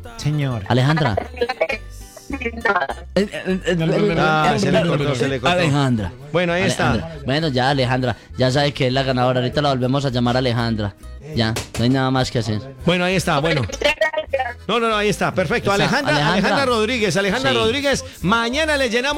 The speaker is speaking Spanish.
Señora. Alejandra. Se le cortó. Alejandra. Bueno, ahí Alejandra. está. Bueno, ya Alejandra, ya sabe que es la ganadora. Ahorita la volvemos a llamar Alejandra. Ya, no hay nada más que hacer. Bueno, ahí está, bueno. No, ahí está, perfecto. Está, Alejandra Alejandra. Rodríguez, Sí. Rodríguez, mañana le llenamos